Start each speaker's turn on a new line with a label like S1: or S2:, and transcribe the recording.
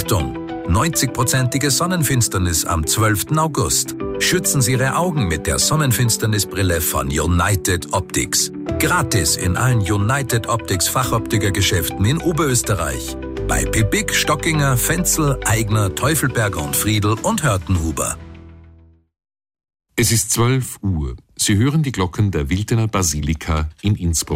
S1: Achtung! 90%ige Sonnenfinsternis am 12. August. Schützen Sie Ihre Augen mit der Sonnenfinsternisbrille von United Optics. Gratis in allen United Optics Fachoptikergeschäften in Oberösterreich. Bei Pippig, Stockinger, Fenzel, Aigner, Teufelberger und Friedl und Hörtenhuber.
S2: Es ist 12 Uhr. Sie hören die Glocken der Wildener Basilika in Innsbruck.